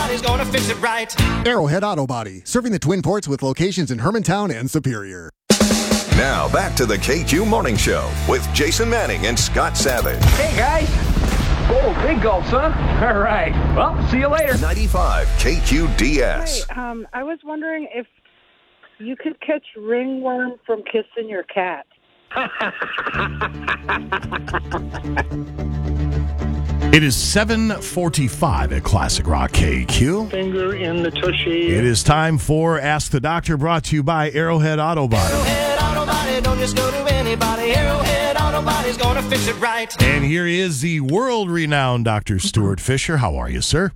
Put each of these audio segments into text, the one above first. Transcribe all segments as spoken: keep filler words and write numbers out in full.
Body's gonna fix it right. Arrowhead Auto Body, serving the Twin Ports with locations in Hermantown and Superior. Now, back to the K Q Morning Show with Jason Manning and Scott Savage. Hey, guys. Oh, big gulps, huh? All right. Well, see you later. ninety-five K Q D S. Hey, um, I was wondering if you could catch ringworm from kissing your cat. It is seven forty-five at Classic Rock K Q. Finger in the tushy. It is time for Ask the Doctor, brought to you by Arrowhead Auto Body. Arrowhead Auto Body, don't just go to anybody. Arrowhead Auto Body's gonna fix it right. And here is the world-renowned Doctor Stuart Fisher. How are you, sir?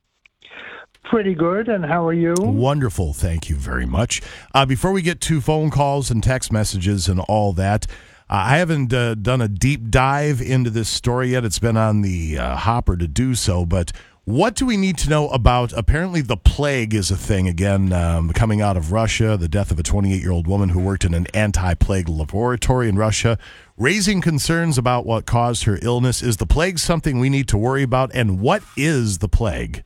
Pretty good, and how are you? Wonderful, thank you very much. Uh, before we get to phone calls and text messages and all that, uh, I haven't uh, done a deep dive into this story yet. It's been on the uh, hopper to do so, but what do we need to know about, apparently the plague is a thing again, um, coming out of Russia, the death of a twenty-eight-year-old woman who worked in an anti-plague laboratory in Russia, raising concerns about what caused her illness. Is the plague something we need to worry about, and what is the plague?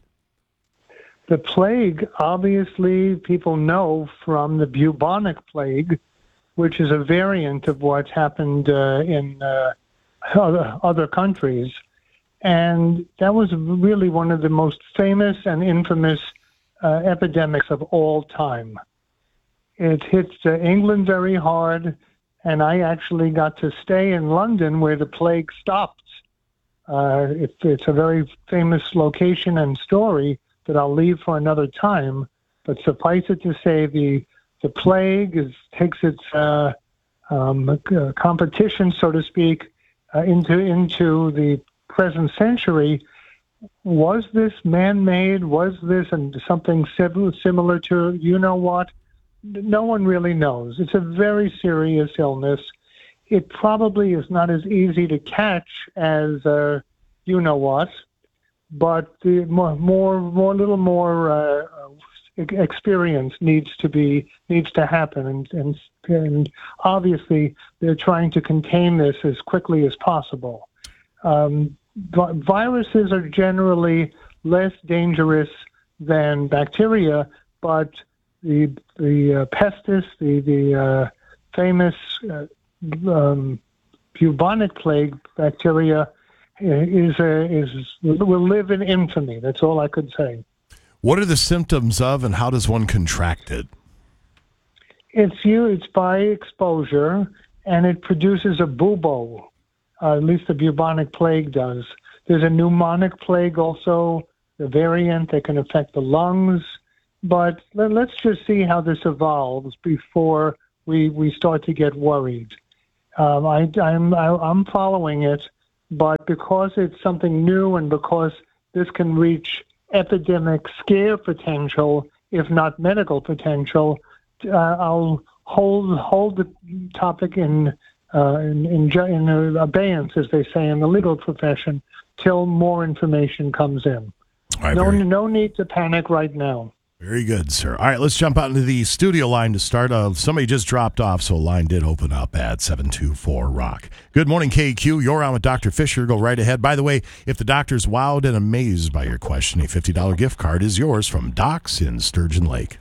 The plague, obviously, people know from the bubonic plague, which is a variant of what's happened uh, in uh, other, other countries. And that was really one of the most famous and infamous uh, epidemics of all time. It hit uh, England very hard, and I actually got to stay in London where the plague stopped. Uh, it, it's a very famous location and story that I'll leave for another time, but suffice it to say the the plague is, takes its uh, um, uh, competition, so to speak, uh, into into the present century. Was this man-made? Was this and something similar to you know what? No one really knows. It's a very serious illness. It probably is not as easy to catch as uh, you know what. But the more, more, more, little more uh, experience needs to be needs to happen, and, and and obviously they're trying to contain this as quickly as possible. Um, vi- viruses are generally less dangerous than bacteria, but the the uh, pestis, the the uh, famous uh, um, bubonic plague bacteria, is a, is will live in infamy. That's all I could say. What are the symptoms of, and how does one contract it? It's you. It's by exposure, and it produces a bubo. Uh, at least the bubonic plague does. There's a pneumonic plague also, the variant that can affect the lungs. But let, let's just see how this evolves before we we start to get worried. Um, I, I'm I, I'm following it. But because it's something new and because this can reach epidemic scare potential, if not medical potential, uh, I'll hold hold the topic in, uh, in, in, in abeyance, as they say in the legal profession, till more information comes in. Right, no, very, no need to panic right now. Very good, sir. All right, let's jump out into the studio line to start. Uh, somebody just dropped off, so a line did open up at seven two four rock. Good morning, K Q. You're on with Doctor Fisher. Go right ahead. By the way, if the doctor's wowed and amazed by your question, a fifty dollars gift card is yours from Doc's in Sturgeon Lake.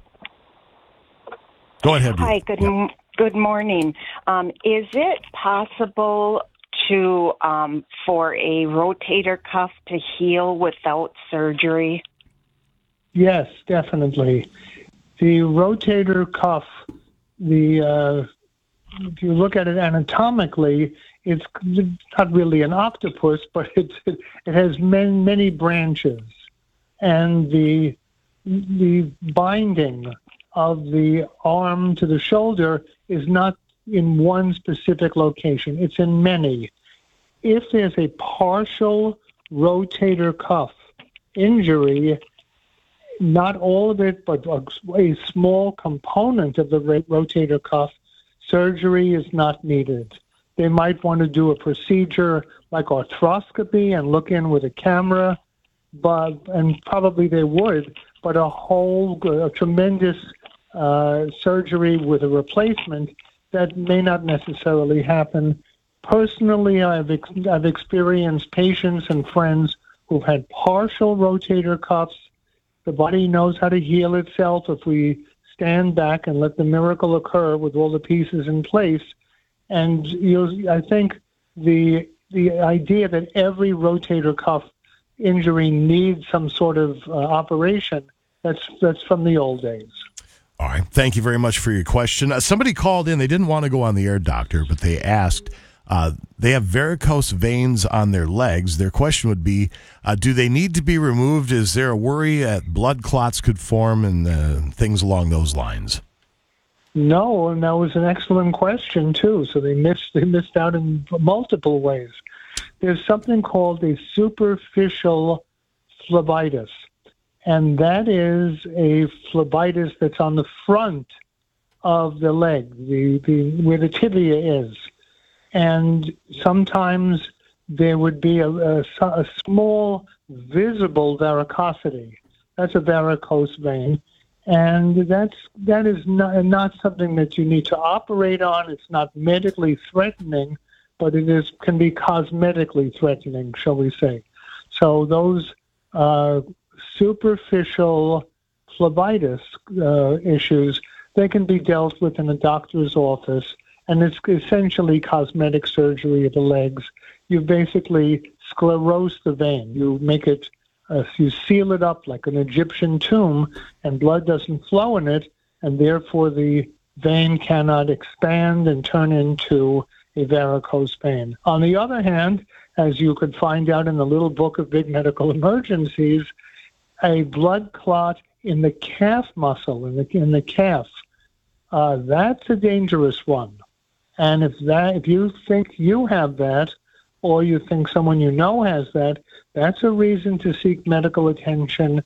Go ahead. Hi, good, yeah. m- good morning. Um, is it possible to um, for a rotator cuff to heal without surgery? Yes, definitely. The rotator cuff, the uh, if you look at it anatomically, it's not really an octopus, but it's, it has many, many branches. And the the binding of the arm to the shoulder is not in one specific location. It's in many. If there's a partial rotator cuff injury, not all of it, but a small component of the rotator cuff, surgery is not needed. They might want to do a procedure like arthroscopy and look in with a camera, but and probably they would, but a whole, a tremendous uh, surgery with a replacement, that may not necessarily happen. Personally, I've ex- I've experienced patients and friends who've had partial rotator cuffs, The body knows how to heal itself if we stand back and let the miracle occur with all the pieces in place. And you'll, I think the the idea that every rotator cuff injury needs some sort of uh, operation, that's that's from the old days. All right. Thank you very much for your question. Uh, somebody called in. They didn't want to go on the air, doctor, but they asked, uh, they have varicose veins on their legs. Their question would be, uh, do they need to be removed? Is there a worry that blood clots could form and uh, things along those lines? No, and that was an excellent question, too. So they missed, they missed out in multiple ways. There's something called a superficial phlebitis. And that is a phlebitis that's on the front of the leg, the, the where the tibia is. And sometimes there would be a, a, a small visible varicosity. That's a varicose vein. And that's, that is not, not something that you need to operate on. It's not medically threatening, but it is can be cosmetically threatening, shall we say. So those uh, superficial phlebitis uh, issues, they can be dealt with in a doctor's office, and it's essentially cosmetic surgery of the legs. You basically sclerose the vein. You make it, uh, you seal it up like an Egyptian tomb, and blood doesn't flow in it, and therefore the vein cannot expand and turn into a varicose vein. On the other hand, as you could find out in the little book of big medical emergencies, a blood clot in the calf muscle, in the in the calf, uh, that's a dangerous one. And if that, if you think you have that, or you think someone you know has that, that's a reason to seek medical attention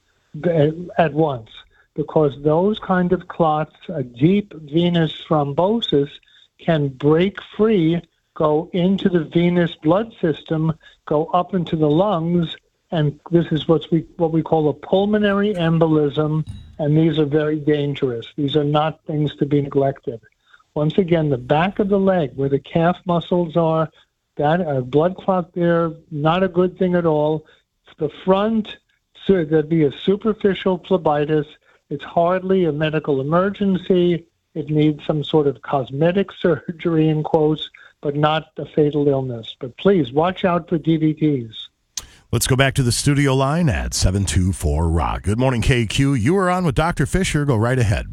at once, because those kind of clots, a deep venous thrombosis, can break free, go into the venous blood system, go up into the lungs, and this is what we what we call a pulmonary embolism, and these are very dangerous. These are not things to be neglected. Once again, the back of the leg, where the calf muscles are, that a blood clot there, not a good thing at all. The front, so there'd be a superficial phlebitis. It's hardly a medical emergency. It needs some sort of cosmetic surgery, in quotes, but not a fatal illness. But please, watch out for D V Ts. Let's go back to the studio line at seven two four rock. Good morning, K Q. You are on with Doctor Fisher. Go right ahead.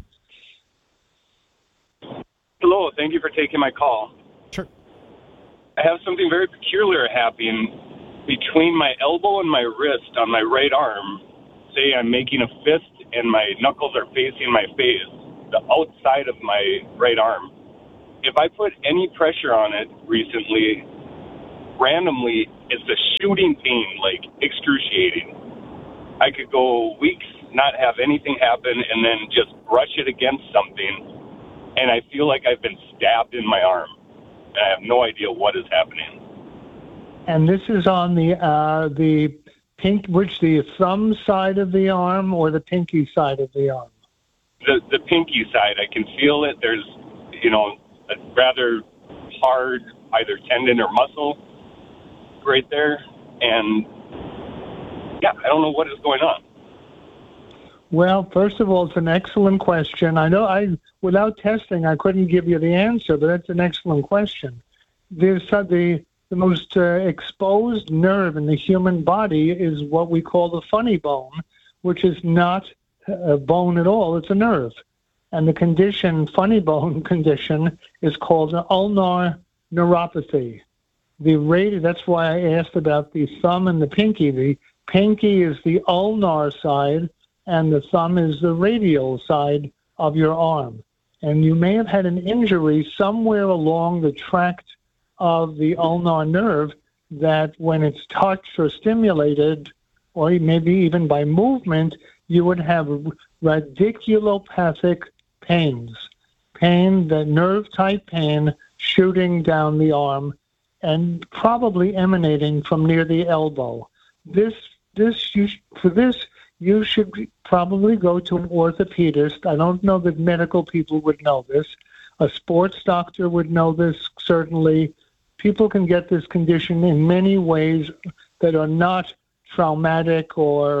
Hello. Thank you for taking my call. Sure. I have something very peculiar happening between my elbow and my wrist on my right arm. Say I'm making a fist and my knuckles are facing my face, the outside of my right arm. If I put any pressure on it recently, randomly, it's a shooting pain, like excruciating. I could go weeks, not have anything happen, and then just brush it against something, and I feel like I've been stabbed in my arm. And I have no idea what is happening. And this is on the uh, the pink, which the thumb side of the arm or the pinky side of the arm? The the pinky side, I can feel it. There's, you know, a rather hard either tendon or muscle right there, and yeah, I don't know what is going on. Well, first of all, it's an excellent question. I know I, without testing, I couldn't give you the answer, but that's an excellent question. There's uh, the the most uh, exposed nerve in the human body is what we call the funny bone, which is not a bone at all; it's a nerve. And the condition, funny bone condition, is called an ulnar neuropathy. The rate, that's why I asked about the thumb and the pinky. The pinky is the ulnar side, and the thumb is the radial side of your arm. And you may have had an injury somewhere along the tract of the ulnar nerve that when it's touched or stimulated, or maybe even by movement, you would have radiculopathic pains, pain, the nerve-type pain shooting down the arm and probably emanating from near the elbow. This, this, you, for this, you should probably go to an orthopedist. I don't know that medical people would know this. A sports doctor would know this, certainly. People can get this condition in many ways that are not traumatic or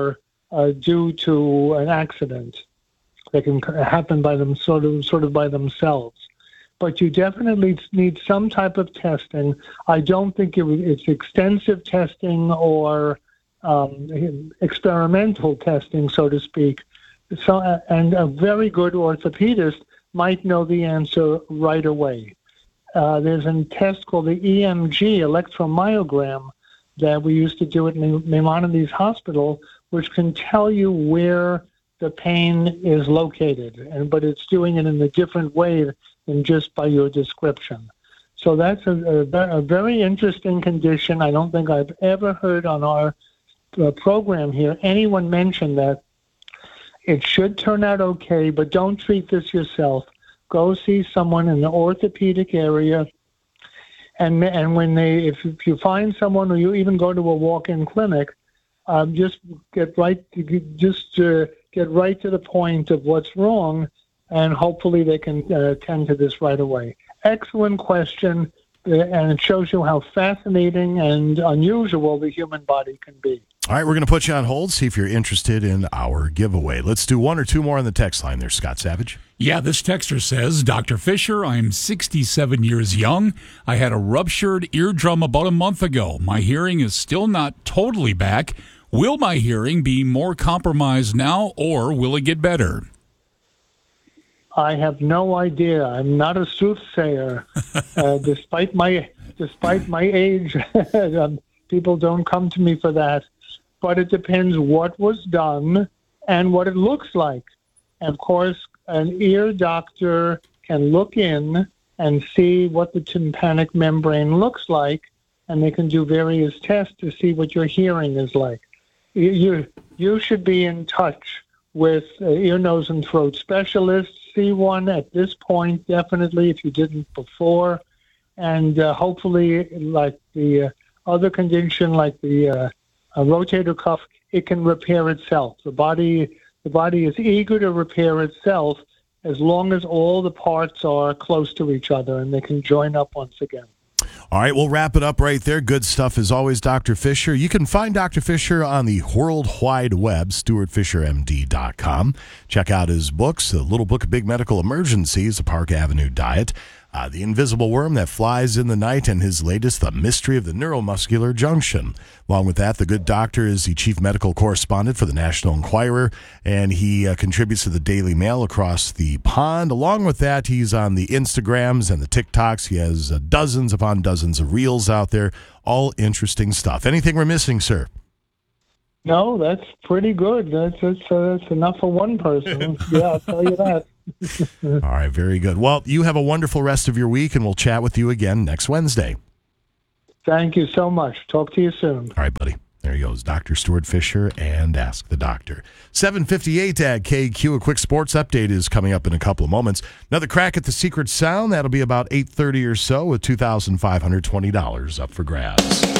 uh, due to an accident. They can happen by them sort of sort of by themselves. But you definitely need some type of testing. I don't think it, it's extensive testing or um, experimental testing, so to speak. So, and a very good orthopedist might know the answer right away. Uh, there's a test called the E M G, electromyogram, that we used to do at Maimonides Hospital, which can tell you where the pain is located, and but it's doing it in a different way than just by your description. So that's a, a, a very interesting condition. I don't think I've ever heard on our uh, program here anyone mention that. It should turn out okay, but don't treat this yourself. Go see someone in the orthopedic area, and and when they, if, if you find someone, or you even go to a walk-in clinic, um, just get right, just uh, get right to the point of what's wrong, and hopefully they can uh, tend to this right away. Excellent question, uh, and it shows you how fascinating and unusual the human body can be. All right, we're going to put you on hold, see if you're interested in our giveaway. Let's do one or two more on the text line there, Scott Savage. Yeah, this texter says, Doctor Fisher, I'm sixty-seven years young. I had a ruptured eardrum about a month ago. My hearing is still not totally back. Will my hearing be more compromised now, or will it get better? I have no idea. I'm not a soothsayer. uh, despite my despite my age, um, people don't come to me for that. But it depends what was done and what it looks like. And of course, an ear doctor can look in and see what the tympanic membrane looks like, and they can do various tests to see what your hearing is like. You you, you should be in touch with uh, ear, nose, and throat specialists. See one at this point, definitely, if you didn't before. And uh, hopefully, like the uh, other condition, like the uh, a rotator cuff, it can repair itself. The body, the body is eager to repair itself as long as all the parts are close to each other and they can join up once again. All right, we'll wrap it up right there. Good stuff as always, Doctor Fisher. You can find Doctor Fisher on the World Wide Web, Stuart Fisher M D dot com. Check out his books, The Little Book of Big Medical Emergencies, The Park Avenue Diet, Uh, The Invisible Worm That Flies in the Night, and his latest, The Mystery of the Neuromuscular Junction. Along with that, the good doctor is the chief medical correspondent for the National Enquirer, and he uh, contributes to the Daily Mail across the pond. Along with that, he's on the Instagrams and the TikToks. He has uh, dozens upon dozens of reels out there. All interesting stuff. Anything we're missing, sir? No, that's pretty good. That's, that's, uh, that's enough for one person. Yeah, I'll tell you that. All right, very good. Well, you have a wonderful rest of your week, and we'll chat with you again next Wednesday. Thank you so much. Talk to you soon. All right, buddy. There he goes, Doctor Stuart Fisher and Ask the Doctor. seven fifty-eight at K Q. A quick sports update is coming up in a couple of moments. Another crack at the Secret Sound. That'll be about eight thirty or so with two thousand five hundred twenty dollars up for grabs.